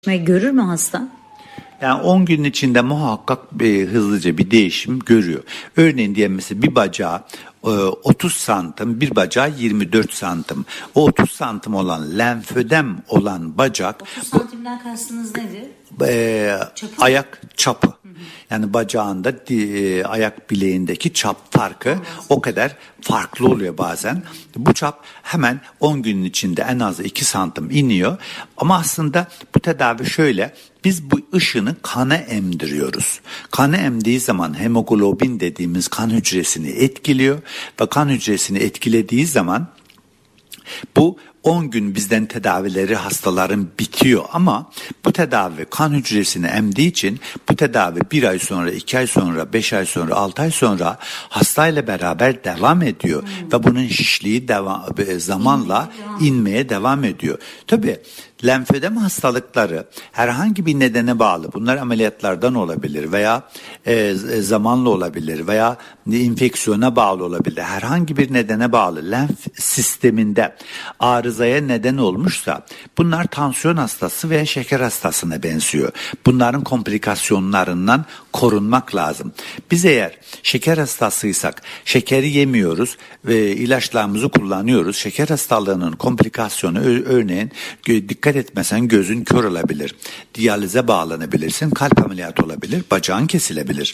Görür mü hasta? Yani 10 gün içinde muhakkak hızlıca bir değişim görüyor. Örneğin diyelim mesela bir bacağı 30 santim, bir bacağı 24 santim. O 30 santim olan lenfödem olan bacak 30 santimden kastınız nedir? Ayak çapı. Yani bacağında ayak bileğindeki çap farkı o kadar farklı oluyor bazen. Bu çap hemen 10 günün içinde en az 2 santim iniyor. Ama aslında bu tedavi şöyle. Biz bu ışını kana emdiriyoruz. Kana emdiği zaman hemoglobin dediğimiz kan hücresini etkiliyor. Ve kan hücresini etkilediği zaman bu 10 gün bizden tedavileri hastaların bitiyor ama bu tedavi kan hücresini emdiği için bu tedavi 1 ay sonra, 2 ay sonra, 5 ay sonra, 6 ay sonra hastayla beraber devam ediyor. Ve bunun şişliği zamanla inmeye devam ediyor. Tabii lenfödem hastalıkları herhangi bir nedene bağlı. Bunlar ameliyatlardan olabilir veya zamanla olabilir veya infeksiyona bağlı olabilir. Herhangi bir nedene bağlı lenf sisteminde arızaya neden olmuşsa bunlar tansiyon hastası veya şeker hastasına benziyor. Bunların komplikasyonlarından korunmak lazım. Biz eğer şeker hastasıysak şekeri yemiyoruz ve ilaçlarımızı kullanıyoruz. Şeker hastalığının komplikasyonu örneğin dikkat etmesen gözün kör olabilir. Diyalize bağlanabilirsin, kalp ameliyatı olabilir, bacağın kesilebilir.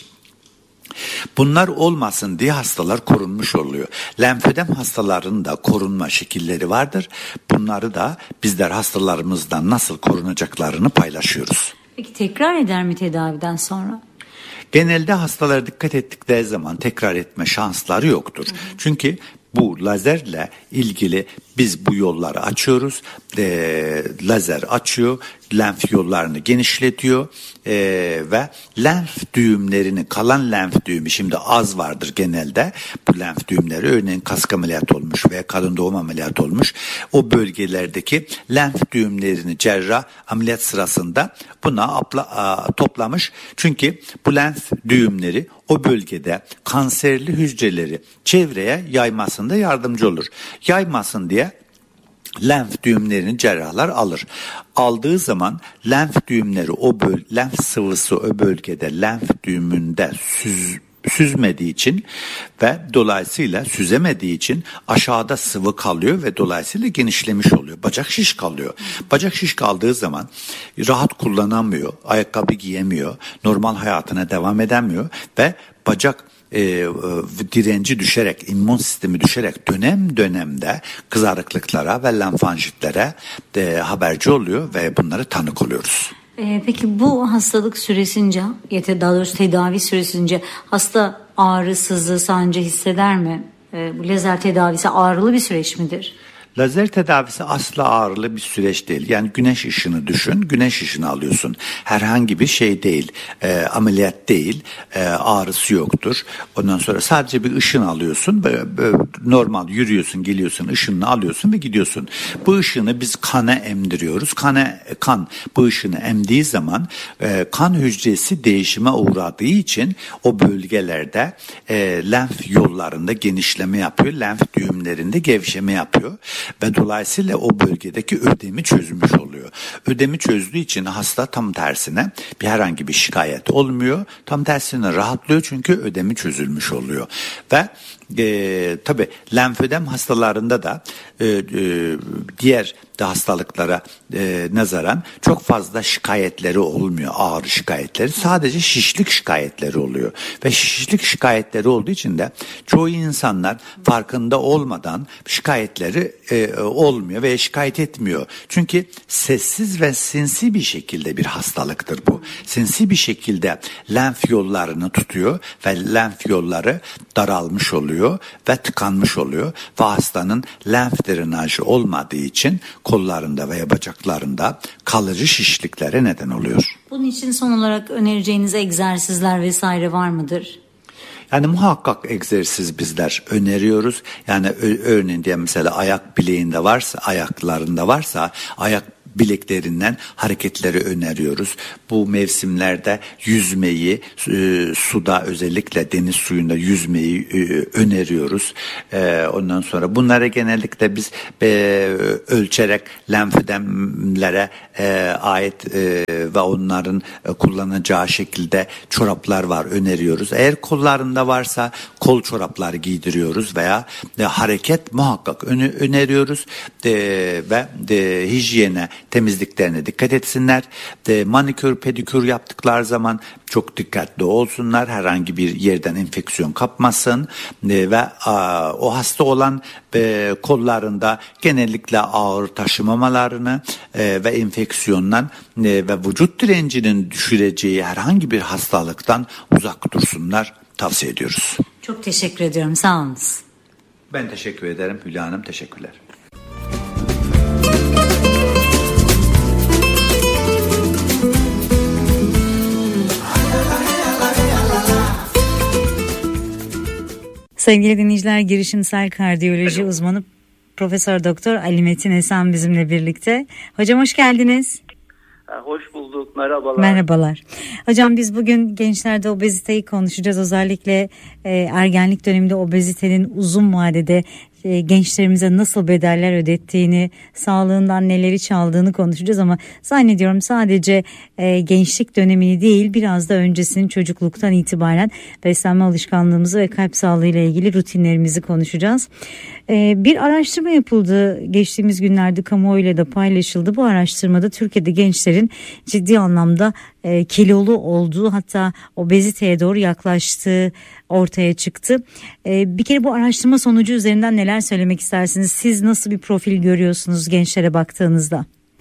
Bunlar olmasın diye hastalar korunmuş oluyor. Lenfödem hastalarının da korunma şekilleri vardır. Bunları da bizler hastalarımızdan nasıl korunacaklarını paylaşıyoruz. Peki tekrar eder mi tedaviden sonra? Genelde hastalara dikkat ettikleri zaman tekrar etme şansları yoktur. Çünkü bu lazerle ilgili biz bu yolları açıyoruz. Lazer açıyor, lenf yollarını genişletiyor ve lenf düğümlerini, kalan lenf düğümü şimdi az vardır genelde. Bu lenf düğümleri örneğin kask ameliyatı olmuş veya kadın doğum ameliyatı olmuş. O bölgelerdeki lenf düğümlerini cerrah ameliyat sırasında buna toplamış. Çünkü bu lenf düğümleri o bölgede kanserli hücreleri çevreye yaymasında yardımcı olur. Yaymasın diye lenf düğümlerini cerrahlar alır. Aldığı zaman lenf düğümleri lenf sıvısı o bölgede lenf düğümünde süzmediği için ve dolayısıyla süzemediği için aşağıda sıvı kalıyor ve dolayısıyla genişlemiş oluyor. Bacak şiş kalıyor. Bacak şiş kaldığı zaman rahat kullanamıyor, ayakkabı giyemiyor, normal hayatına devam edemiyor ve bacak direnci düşerek, immün sistemi düşerek dönemde kızarıklıklara ve lenfanjitlere haberci oluyor ve bunları tanık oluyoruz. Peki bu hastalık süresince, daha doğrusu tedavi süresince hasta ağrı, sızı, sancı hisseder mi? Bu lazer tedavisi ağrılı bir süreç midir? Lazer tedavisi asla ağrılı bir süreç değil. Yani güneş ışını düşün, güneş ışını alıyorsun. Herhangi bir şey değil, ameliyat değil, ağrısı yoktur. Ondan sonra sadece bir ışın alıyorsun, böyle normal yürüyorsun, geliyorsun, ışınını alıyorsun ve gidiyorsun. Bu ışını biz kana emdiriyoruz. Kan bu ışını emdiği zaman kan hücresi değişime uğradığı için o bölgelerde lenf yollarında genişleme yapıyor, lenf düğümlerinde gevşeme yapıyor. Ve dolayısıyla o bölgedeki ödemi çözmüş oluyor. Ödemi çözdüğü için hasta tam tersine herhangi bir şikayet olmuyor. Tam tersine rahatlıyor çünkü ödemi çözülmüş oluyor. Ve tabii lenfödem hastalarında da diğer hastalıklara nazaran çok fazla şikayetleri olmuyor, ağrı şikayetleri. Sadece şişlik şikayetleri oluyor. Ve şişlik şikayetleri olduğu için de çoğu insanlar farkında olmadan şikayetleri olmuyor ve şikayet etmiyor. Çünkü sessiz ve sinsi bir şekilde bir hastalıktır bu. Sinsi bir şekilde lenf yollarını tutuyor ve lenf yolları daralmış oluyor ve tıkanmış oluyor ve hastanın lenf drenajı olmadığı için kollarında veya bacaklarında kalıcı şişliklere neden oluyor. Bunun için son olarak önereceğiniz egzersizler vesaire var mıdır? Yani muhakkak egzersiz bizler öneriyoruz. Yani örneğin diye mesela ayak bileğinde varsa, ayaklarında varsa ayak bileklerinden hareketleri öneriyoruz. Bu mevsimlerde yüzmeyi, suda özellikle deniz suyunda yüzmeyi öneriyoruz. Ondan sonra bunlara genellikle biz ölçerek lenfödemlere ait ve onların kullanacağı şekilde çoraplar var, öneriyoruz. Eğer kollarında varsa kol çorapları giydiriyoruz veya hareket muhakkak öneriyoruz ve hijyene, temizliklerine dikkat etsinler. Manikür, pedikür yaptıkları zaman çok dikkatli olsunlar. Herhangi bir yerden enfeksiyon kapmasın ve o hasta olan kollarında genellikle ağır taşımamalarını ve enfeksiyondan ve vücut direncinin düşüreceği herhangi bir hastalıktan uzak dursunlar, tavsiye ediyoruz. Çok teşekkür ediyorum. Sağ olunuz. Ben teşekkür ederim Hülya Hanım. Teşekkürler. Sevgili dinleyiciler, girişimsel kardiyoloji uzmanı Profesör Doktor Ali Metin Esen bizimle birlikte. Hocam hoş geldiniz. Hoş bulduk. Merhabalar. Merhabalar. Hocam biz bugün gençlerde obeziteyi konuşacağız. Özellikle ergenlik döneminde obezitenin uzun vadede gençlerimize nasıl bedeller ödettiğini, sağlığından neleri çaldığını konuşacağız ama zannediyorum sadece gençlik dönemini değil, biraz da öncesinin, çocukluktan itibaren beslenme alışkanlığımızı ve kalp sağlığı ile ilgili rutinlerimizi konuşacağız. Bir araştırma yapıldı geçtiğimiz günlerde, kamuoyuyla da paylaşıldı. Bu araştırmada Türkiye'de gençlerin ciddi anlamda kilolu olduğu, hatta obeziteye doğru yaklaştığı ortaya çıktı. Bir kere bu araştırma sonucu üzerinden neler söylemek istersiniz? Siz nasıl bir profil görüyorsunuz gençlere baktığınızda?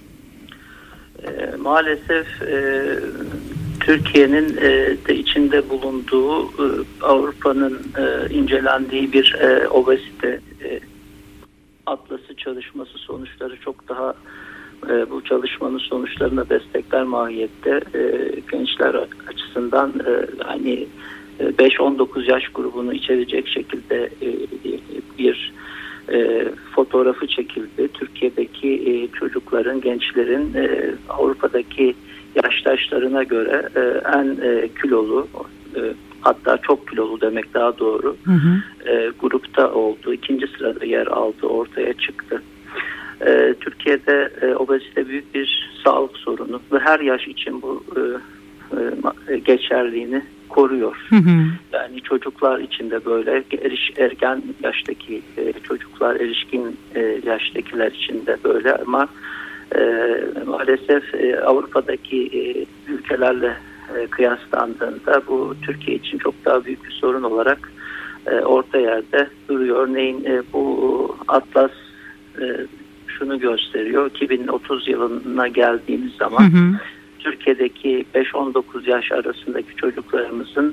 Maalesef Türkiye'nin de içinde bulunduğu, Avrupa'nın incelendiği bir obezite atlası çalışması sonuçları çok daha bu çalışmanın sonuçlarına destekler mahiyette. Gençler açısından hani 5-19 yaş grubunu içerecek şekilde bir fotoğrafı çekildi. Türkiye'deki çocukların, gençlerin Avrupa'daki yaştaşlarına göre en kilolu, hatta çok kilolu demek daha doğru, grupta olduğu, ikinci sırada yer aldığı ortaya çıktı. Türkiye'de obezite büyük bir sağlık sorunu ve her yaş için bu geçerliğini koruyor. Yani çocuklar için de böyle, ergen yaştaki çocuklar, erişkin yaştakiler için de böyle ama maalesef Avrupa'daki ülkelerle kıyaslandığında bu Türkiye için çok daha büyük bir sorun olarak orta yerde duruyor. Örneğin bu atlas şunu gösteriyor: 2030 yılına geldiğimiz zaman Türkiye'deki 5-19 yaş arasındaki çocuklarımızın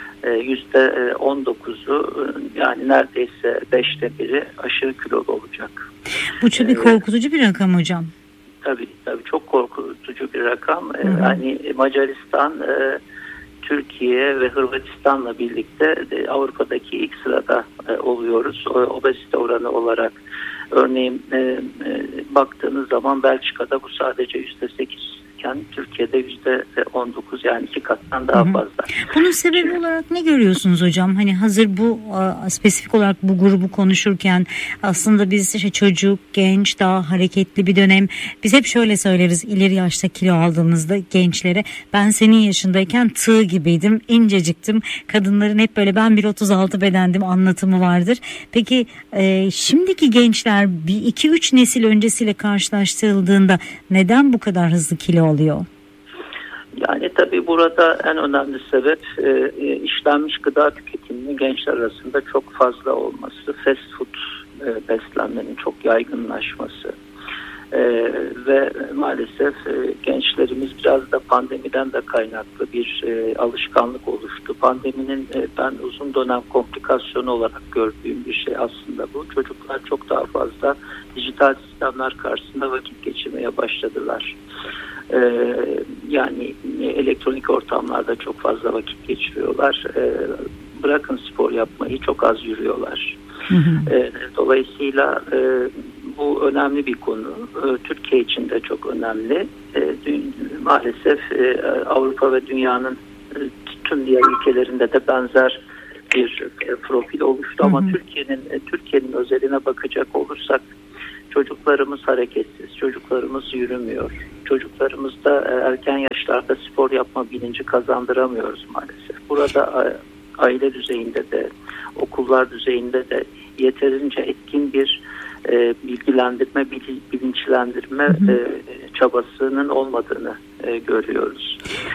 %19'u, yani neredeyse 5'te biri aşırı kilolu olacak. Bu çok korkutucu bir rakam hocam. Tabii çok korkutucu bir rakam. Yani Macaristan, Türkiye ve Hırvatistan'la birlikte Avrupa'daki ilk sırada oluyoruz obezite oranı olarak. Örneğin baktığınız zaman Belçika'da bu sadece %8 iken Türkiye'de %19, yani 2 kattan daha fazla. Bunun sebebi olarak ne görüyorsunuz hocam? Hani hazır bu spesifik olarak bu grubu konuşurken aslında biz işte çocuk, genç, daha hareketli bir dönem. Biz hep şöyle söyleriz ileri yaşta kilo aldığımızda gençlere: ben senin yaşındayken tığ gibiydim, inceciktim. Kadınların hep böyle ben 1.36 bedendim anlatımı vardır. Peki şimdiki gençler 2-3 nesil öncesiyle karşılaştırıldığında neden bu kadar hızlı kilo alıyor? Yani tabii burada en önemli sebep işlenmiş gıda tüketiminin gençler arasında çok fazla olması, fast food beslenmenin çok yaygınlaşması ve maalesef gençlerimiz biraz da pandemiden de kaynaklı bir alışkanlık oluştu. Pandeminin ben uzun dönem komplikasyonu olarak gördüğüm bir şey aslında bu. Çocuklar çok daha fazla dijital sistemler karşısında vakit geçirmeye başladılar. Yani elektronik ortamlarda çok fazla vakit geçiriyorlar. Bırakın spor yapmayı, çok az yürüyorlar. Dolayısıyla bu önemli bir konu. Türkiye için de çok önemli. Maalesef Avrupa ve dünyanın tüm diğer ülkelerinde de benzer bir profil oluştu. Ama Türkiye'nin özeline bakacak olursak çocuklarımız hareketsiz, çocuklarımız yürümüyor. Çocuklarımızda erken yaşlarda spor yapma bilinci kazandıramıyoruz maalesef. Burada aile düzeyinde de, okullar düzeyinde de yeterince etkin bir bilgilendirme, bilinçlendirme çabasının olmadığını görüyoruz.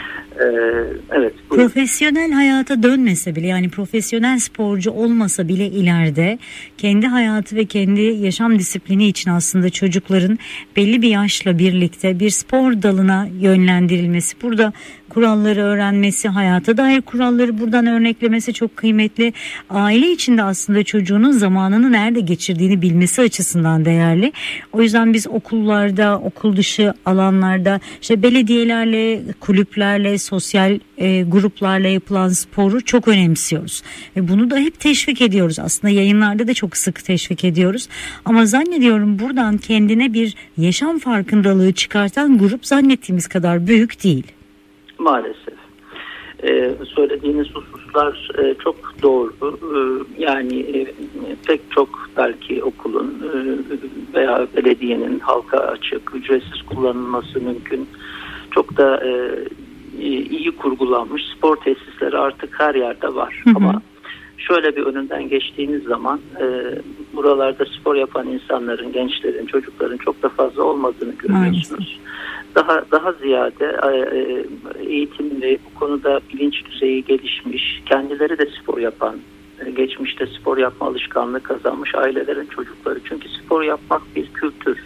Evet. Profesyonel hayata dönmese bile, yani profesyonel sporcu olmasa bile ileride kendi hayatı ve kendi yaşam disiplini için aslında çocukların belli bir yaşla birlikte bir spor dalına yönlendirilmesi, burada kuralları öğrenmesi, hayata dair kuralları buradan örneklemesi çok kıymetli. Aile içinde aslında çocuğunun zamanını nerede geçirdiğini bilmesi açısından değerli. O yüzden biz okullarda, okul dışı alanlarda, işte belediyelerle, kulüplerle, sosyal gruplarla yapılan sporu çok önemsiyoruz. Ve bunu da hep teşvik ediyoruz. Aslında yayınlarda da çok sık teşvik ediyoruz. Ama zannediyorum buradan kendine bir yaşam farkındalığı çıkartan grup zannettiğimiz kadar büyük değil. Maalesef. Söylediğiniz hususlar çok doğru. Yani pek çok belki okulun veya belediyenin halka açık, ücretsiz kullanılması mümkün. Çok da iyi kurgulanmış spor tesisleri artık her yerde var. Ama şöyle bir önünden geçtiğiniz zaman buralarda spor yapan insanların, gençlerin, çocukların çok da fazla olmadığını görüyorsunuz. Daha ziyade eğitimli, bu konuda bilinç düzeyi gelişmiş, kendileri de spor yapan, geçmişte spor yapma alışkanlığı kazanmış ailelerin çocukları. Çünkü spor yapmak bir kültür.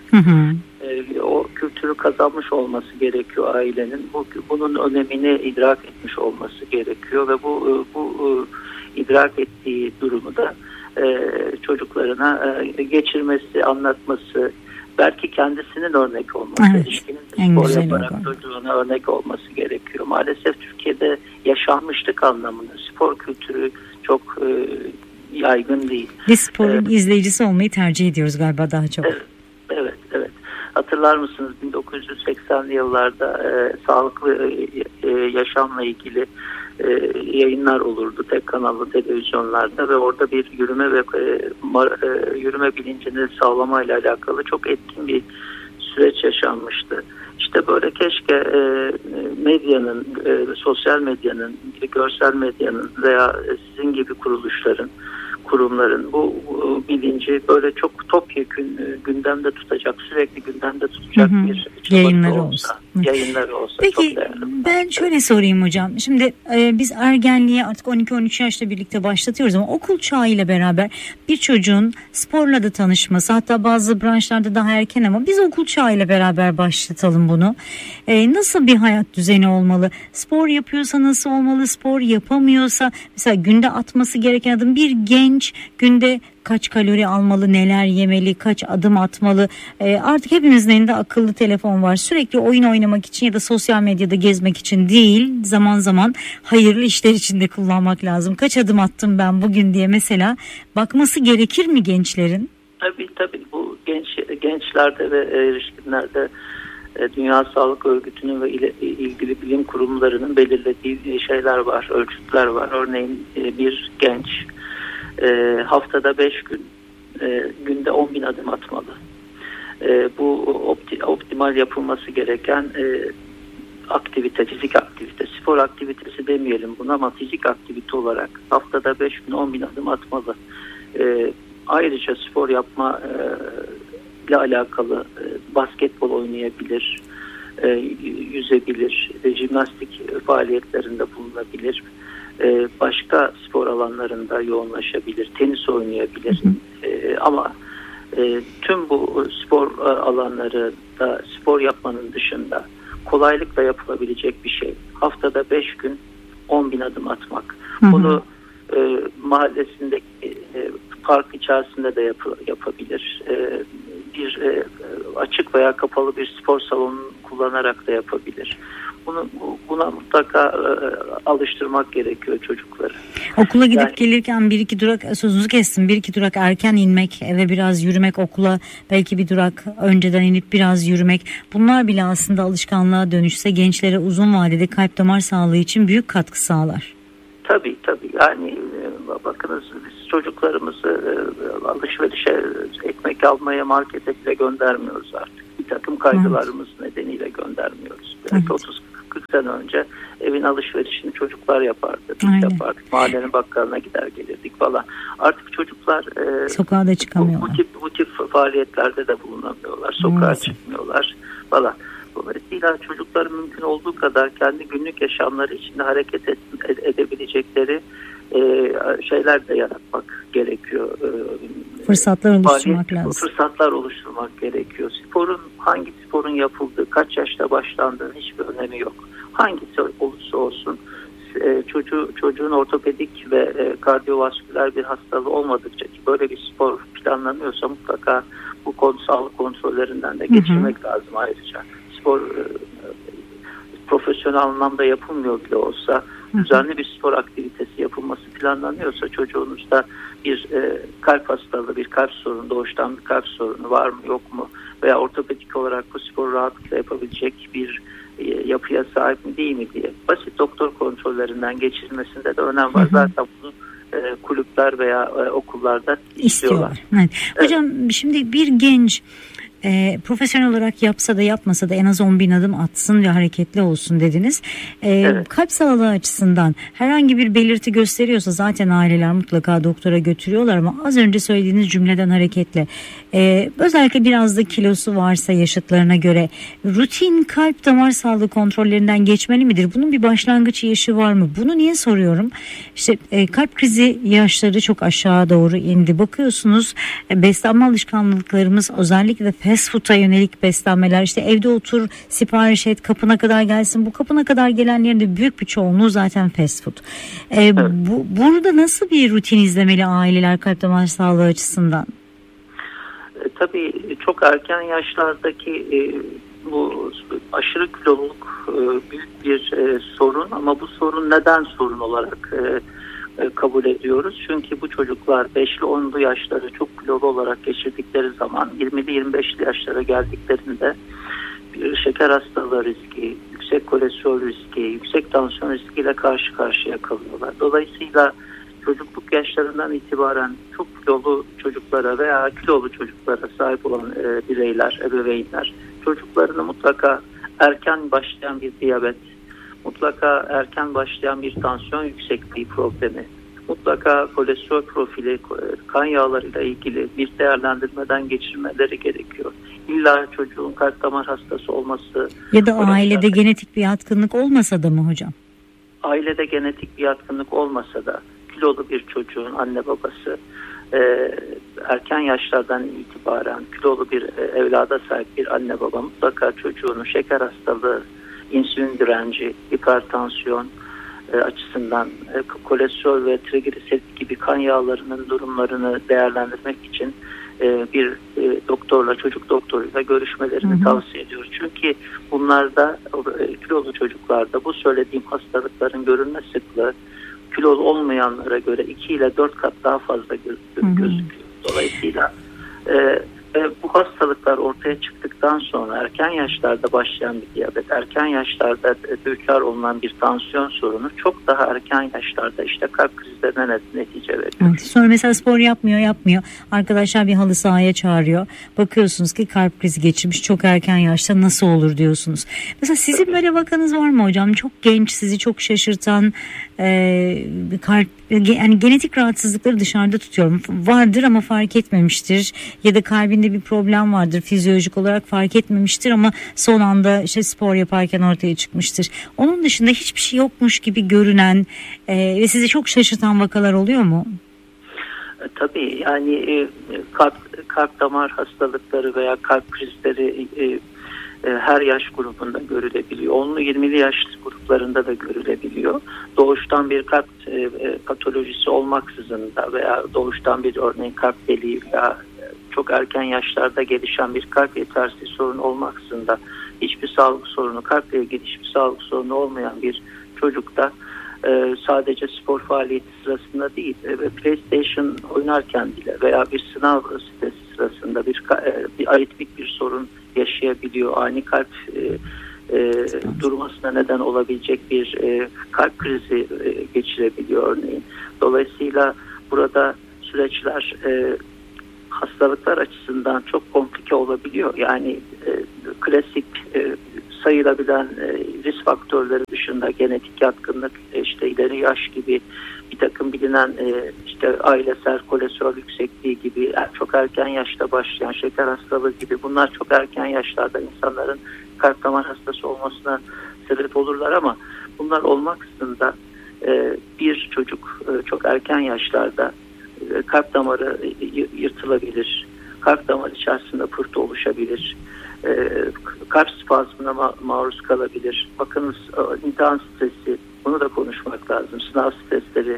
O kültürü kazanmış olması gerekiyor ailenin. Bunun önemini idrak etmiş olması gerekiyor ve bu idrak ettiği durumu da çocuklarına geçirmesi, anlatması, belki kendisinin örnek olması, ilişkinin spor yaparak çocuğuna örnek olması gerekiyor. Maalesef Türkiye'de yaşanmışlık anlamında spor kültürü çok yaygın değil. Biz sporun izleyicisi olmayı tercih ediyoruz galiba daha çok. Evet. Hatırlar mısınız 1980'li yıllarda sağlıklı yaşamla ilgili yayınlar olurdu tek kanallı televizyonlarda ve orada bir yürüme bilincini sağlamayla alakalı çok etkin bir süreç yaşanmıştı. İşte böyle keşke medyanın, sosyal medyanın, görsel medyanın veya sizin gibi kurumların bu bilinci böyle çok topyekün gündemde tutacak, sürekli gündemde tutacak bir yayınları olsa Peki, çok değerli. Ben şöyle sorayım hocam. Şimdi biz ergenliğe artık 12-13 yaşla birlikte başlatıyoruz ama okul çağıyla beraber bir çocuğun sporla da tanışması, hatta bazı branşlarda daha erken ama biz okul çağıyla beraber başlatalım bunu. Nasıl bir hayat düzeni olmalı? Spor yapıyorsa nasıl olmalı? Spor yapamıyorsa mesela günde atması gereken adım, bir genç günde kaç kalori almalı, neler yemeli, kaç adım atmalı? Artık hepimizin elinde akıllı telefon var. Sürekli oyun oynamak için ya da sosyal medyada gezmek için değil, zaman zaman hayırlı işler için de kullanmak lazım. Kaç adım attım ben bugün diye mesela bakması gerekir mi gençlerin? Tabii bu gençlerde ve erişkinlerde Dünya Sağlık Örgütü'nün ve ilgili bilim kurumlarının belirlediği şeyler var, ölçütler var. Örneğin bir genç haftada 5 gün günde 10.000 adım atmalı. Bu optimal yapılması gereken aktivite, fizik aktivite, spor aktivitesi demeyelim buna ama fizik aktivite olarak haftada 5 gün 10.000 adım atmalı. Ayrıca spor yapma ile alakalı basketbol oynayabilir, yüzebilir, jimnastik faaliyetlerinde bulunabilir. Başka spor alanlarında yoğunlaşabilir, tenis oynayabilir. Ama tüm bu spor alanlarında spor yapmanın dışında kolaylıkla yapılabilecek bir şey. Haftada 5 gün 10.000 adım atmak. Bunu mahallesindeki park içerisinde de yapabilir. Bir açık veya kapalı bir spor salonunu kullanarak da yapabilir. buna mutlaka alıştırmak gerekiyor çocukları. Okula gidip gelirken bir iki durak, sözünüzü kestim, bir iki durak erken inmek, eve biraz yürümek, okula belki bir durak önceden inip biraz yürümek, bunlar bile aslında alışkanlığa dönüşse gençlere uzun vadede kalp damar sağlığı için büyük katkı sağlar. Tabii. Yani bakınız, biz çocuklarımızı alışverişe, ekmek almaya, markete bile göndermiyoruz artık. Bir takım kaygılarımız nedeniyle göndermiyoruz. Belki 30-40 sene önce evin alışverişini çocuklar yapardı. Biz yapardık. Mahallenin bakkalına gider gelirdik falan. Artık çocuklar sokağa da çıkamıyorlar. Bu tip faaliyetlerde de bulunamıyorlar. Sokağa çıkmıyorlar falan. Dolayısıyla çocukların mümkün olduğu kadar kendi günlük yaşamları içinde hareket edebilecekleri şeyler de yaratmak gerekiyor. Fırsatlar oluşturmak lazım. Fırsatlar oluşturmak gerekiyor. Hangi sporun yapıldığı, kaç yaşta başlandığının hiçbir önemi yok. Hangisi olursa olsun çocuğun ortopedik ve kardiyovasküler bir hastalığı olmadıkça, ki böyle bir spor planlanıyorsa mutlaka bu sağlık kontrollerinden de geçirmek lazım ayrıca. Spor profesyonel anlamda yapılmıyor bile olsa, düzenli bir spor aktivitesi yapılması planlanıyorsa çocuğunuzda bir kalp hastalığı, bir kalp sorunu, doğuştan bir kalp sorunu var mı yok mu, veya ortopedik olarak bu sporu rahatlıkla yapabilecek bir yapıya sahip mi değil mi diye basit doktor kontrollerinden geçirilmesinde de önem var. Zaten bunu kulüpler veya okullarda istiyorlar. Evet. Hocam, şimdi bir genç profesyonel olarak yapsa da yapmasa da en az 10.000 adım atsın ve hareketli olsun dediniz. Evet. Kalp sağlığı açısından herhangi bir belirti gösteriyorsa zaten aileler mutlaka doktora götürüyorlar, ama az önce söylediğiniz cümleden hareketle özellikle biraz da kilosu varsa yaşıtlarına göre rutin kalp damar sağlığı kontrollerinden geçmeli midir? Bunun bir başlangıç yaşı var mı? Bunu niye soruyorum? İşte kalp krizi yaşları çok aşağı doğru indi. Bakıyorsunuz beslenme alışkanlıklarımız, özellikle fast food'a yönelik beslenmeler, işte evde otur, sipariş et, kapına kadar gelsin. Bu kapına kadar gelenlerin de büyük bir çoğunluğu zaten fast food. Burada nasıl bir rutin izlemeli aileler kalp damar sağlığı açısından? Tabii çok erken yaşlardaki bu aşırı kiloluluk büyük bir sorun, ama bu sorun neden sorun olarak kabul ediyoruz? Çünkü bu çocuklar 5'li 10'lu yaşları çok kilolu olarak geçirdikleri zaman 20'li 25'li yaşlara geldiklerinde bir şeker hastalığı riski, yüksek kolesterol riski, yüksek tansiyon riskiyle karşı karşıya kalıyorlar. Dolayısıyla çocukluk yaşlarından itibaren çok kilolu çocuklara veya kilolu çocuklara sahip olan bireyler, ebeveynler çocuklarını mutlaka erken başlayan bir diyabet, mutlaka erken başlayan bir tansiyon yüksekliği problemi, mutlaka kolesterol profili, kan yağlarıyla ilgili bir değerlendirmeden geçirmeleri gerekiyor. İlla çocuğun kalp damar hastası olması ya da ailede genetik bir yatkınlık olmasa da mı hocam? Ailede genetik bir yatkınlık olmasa da kilolu bir çocuğun anne babası erken yaşlardan itibaren kilolu bir evlada sahip bir anne baba mutlaka çocuğunu şeker hastalığı, insülin direnci, hipertansiyon açısından kolesterol ve trigliserit gibi kan yağlarının durumlarını değerlendirmek için bir doktorla, çocuk doktoruyla görüşmelerini tavsiye ediyoruz. Çünkü bunlarda, kilolu çocuklarda bu söylediğim hastalıkların görülme sıklığı kilolu olmayanlara göre 2 ile 4 kat daha fazla gözüküyor. Dolayısıyla bu hastalıklar ortaya çıktıktan sonra erken yaşlarda başlayan bir diyabet, erken yaşlarda düçar olunan bir tansiyon sorunu çok daha erken yaşlarda işte kalp krizlerine netice veriyor. Evet, sonra mesela spor yapmıyor. Arkadaşlar bir halı sahaya çağırıyor. Bakıyorsunuz ki kalp krizi geçirmiş, çok erken yaşta, nasıl olur diyorsunuz. Mesela sizin böyle vakanız var mı hocam? Çok genç, sizi çok şaşırtan kalp, yani genetik rahatsızlıkları dışarıda tutuyorum. Vardır ama fark etmemiştir. Ya da kalbinde bir problem vardır. Fizyolojik olarak fark etmemiştir ama son anda işte spor yaparken ortaya çıkmıştır. Onun dışında hiçbir şey yokmuş gibi görünen ve sizi çok şaşırtan vakalar oluyor mu? Tabii yani kalp damar hastalıkları veya kalp krizleri her yaş grubunda görülebiliyor. 10'lu 20'li yaş gruplarında da görülebiliyor. Doğuştan bir kalp patolojisi olmaksızın da veya doğuştan bir örneğin kalp deliği veya çok erken yaşlarda gelişen bir kalp yetersizliği sorun olmaksızın da hiçbir sağlık sorunu, kalple ilgili hiçbir sağlık sorunu olmayan bir çocukta sadece spor faaliyeti sırasında değil, PlayStation oynarken bile veya bir sınav stresi sırasında bir aritmik bir sorun yaşayabiliyor. Ani kalp durmasına neden olabilecek bir kalp krizi geçirebiliyor örneğin. Dolayısıyla burada süreçler hastalıklar açısından çok komplike olabiliyor. Yani klasik sayılabilen risk faktörleri dışında genetik yatkınlık, işte ileri yaş gibi bir takım bilinen işte ailesel kolesterol yüksekliği gibi çok erken yaşta başlayan şeker hastalığı gibi bunlar çok erken yaşlarda insanların kalp damar hastası olmasına sebep olurlar ama bunlar olmaksızın da bir çocuk çok erken yaşlarda kalp damarı yırtılabilir, kalp damarı içerisinde pıhtı oluşabilir, kalp spazmına maruz kalabilir. Bakınız imtihan stresi, bunu da konuşmak lazım. Sınav stresleri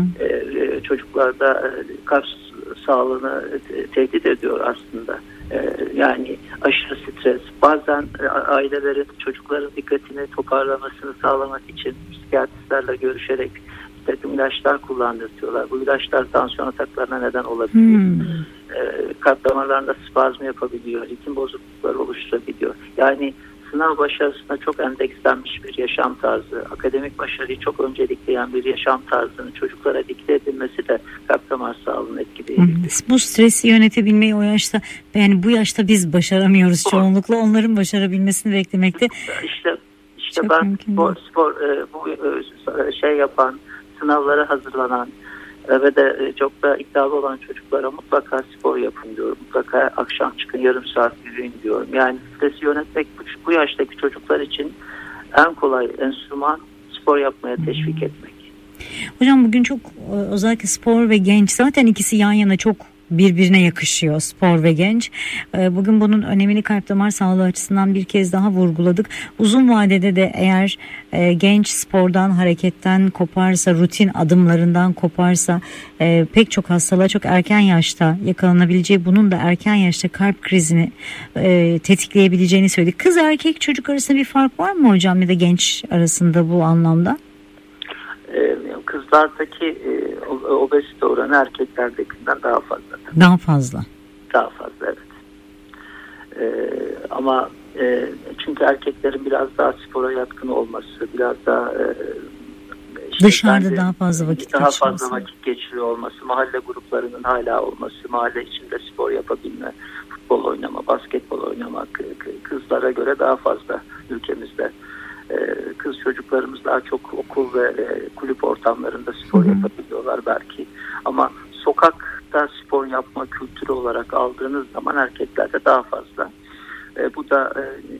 çocuklarda kalp sağlığını tehdit ediyor aslında. Yani aşırı stres. Bazen ailelerin çocukların dikkatini toparlamasını sağlamak için psikiyatristlerle görüşerek bir takım ilaçlar kullandırtıyorlar. Bu ilaçlar tansiyon ataklarına neden olabiliyor. Kalp damarlarında spazm yapabiliyor. Ritim bozuklukları oluşturabiliyor. Yani sınav başarısına çok endekslenmiş bir yaşam tarzı, akademik başarıyı çok öncelikleyen bir yaşam tarzının çocuklara dikte edilmesi de kalp damar sağlığını etkileyebilir. Bu stresi yönetebilmeyi o yaşta, yani bu yaşta biz başaramıyoruz çoğunlukla. Onların başarabilmesini beklemekte. İşte ben spor bu şey yapan, sınavlara hazırlanan ve de çok da iddialı olan çocuklara mutlaka spor yapın diyorum. Mutlaka akşam çıkın, yarım saat yürüyün diyorum. Yani stresi yönetmek bu yaştaki çocuklar için en kolay enstrüman spor yapmaya teşvik etmek. Hocam bugün çok özellikle spor ve genç, zaten ikisi yan yana çok birbirine yakışıyor, spor ve genç. Bugün bunun önemini kalp damar sağlığı açısından bir kez daha vurguladık. Uzun vadede de eğer genç spordan, hareketten koparsa, rutin adımlarından koparsa pek çok hastalığa çok erken yaşta yakalanabileceği, bunun da erken yaşta kalp krizini tetikleyebileceğini söyledik. Kız erkek çocuk arasında bir fark var mı hocam, ya da genç arasında bu anlamda? Kızlardaki obezite oranı erkeklerdekinden daha fazla. Daha fazla. Daha fazla, evet. Ama çünkü erkeklerin biraz daha spora yatkın olması, biraz daha dışarıda daha fazla vakit geçiriyor olması, mahalle gruplarının hala olması, mahalle içinde spor yapabilme, futbol oynama, basketbol oynamak kızlara göre daha fazla ülkemizde. Kız çocuklarımız daha çok okul ve kulüp ortamlarında spor yapabiliyorlar belki. Ama sokakta spor yapma kültürü olarak aldığınız zaman erkeklerde daha fazla. Bu da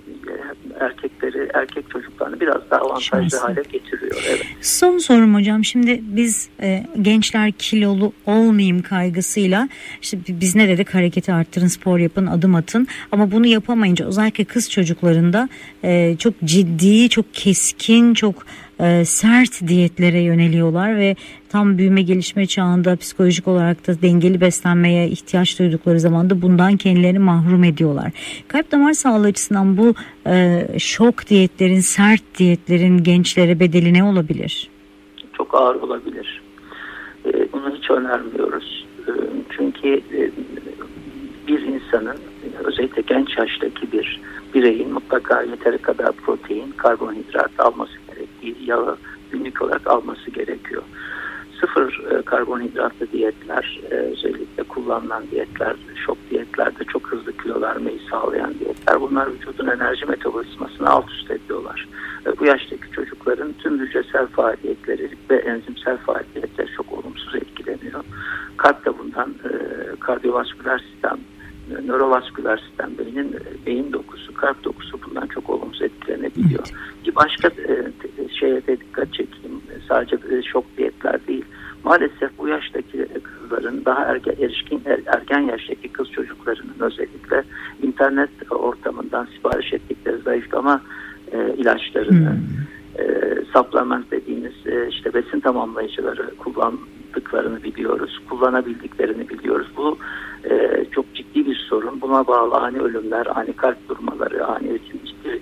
erkek çocuklarını biraz daha avantajlı hale getiriyor. Evet. Son sorum hocam. Şimdi biz gençler kilolu olmayayım kaygısıyla, işte biz ne dedik, hareketi arttırın, spor yapın, adım atın, ama bunu yapamayınca özellikle kız çocuklarında çok ciddi, çok keskin, çok sert diyetlere yöneliyorlar ve tam büyüme gelişme çağında psikolojik olarak da dengeli beslenmeye ihtiyaç duydukları zaman da bundan kendilerini mahrum ediyorlar. Kalp damar sağlığı açısından bu şok diyetlerin, sert diyetlerin gençlere bedeli ne olabilir? Çok ağır olabilir. Bunu hiç önermiyoruz. Çünkü bir insanın, özellikle genç yaştaki bir bireyin mutlaka yeteri kadar protein, karbonhidrat alması gerektiği, yağı günlük olarak alması gerekiyor. Sıfır karbonhidratlı diyetler, özellikle kullanılan diyetler, şok diyetlerde çok hızlı kilo vermeyi sağlayan diyetler, bunlar vücudun enerji metabolizmasını alt üst ediyorlar. Bu yaştaki çocukların tüm hücresel faaliyetleri ve enzimsel faaliyetleri çok olumsuz etkileniyor. Kalp de bundan, kardiyovasküler sistem, nörovasküler sistem, beyin dokusu, kalp dokusu bundan çok olumsuz etkilenebiliyor. Bir başka şeye de dikkat çekeyim. Sadece şok diyetler değil. Maalesef bu yaştaki kızların, daha erken yaştaki kız çocuklarının özellikle internet ortamından sipariş ettikleri zayıflama ilaçlarını, supplement dediğimiz işte besin tamamlayıcıları kullandıklarını biliyoruz. Kullanabildiklerini biliyoruz. Bu çok ciddi bir sorun. Buna bağlı ani ölümler, ani kalp durmaları, ani ciddi ritim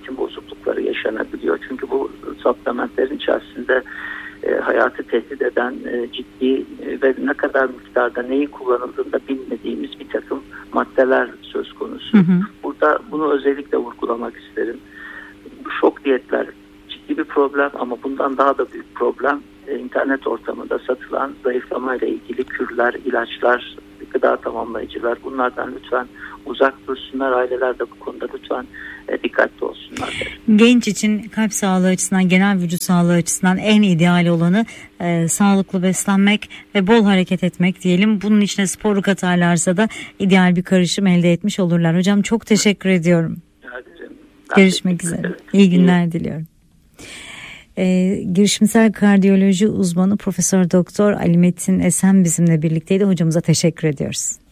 ritim bozuklukları yaşanabiliyor. Çünkü bu supplementlerin içerisinde hayatı tehdit eden ciddi ve ne kadar miktarda neyin kullanıldığında bilmediğimiz bir takım maddeler söz konusu. Burada bunu özellikle vurgulamak isterim. Bu şok diyetler ciddi bir problem ama bundan daha da büyük problem internet ortamında satılan zayıflamayla ilgili kürler, ilaçlar, gıda tamamlayıcılar. Bunlardan lütfen uzak dursunlar. Aileler de bu konuda lütfen dikkatli olsunlar. Genç için kalp sağlığı açısından, genel vücut sağlığı açısından en ideal olanı sağlıklı beslenmek ve bol hareket etmek diyelim. Bunun içine sporu katarlarsa da ideal bir karışım elde etmiş olurlar. Hocam çok teşekkür ediyorum. Görüşmek üzere. İyi günler diliyorum. Girişimsel kardiyoloji uzmanı Profesör Doktor Ali Metin Esen bizimle birlikteydi. Hocamıza teşekkür ediyoruz.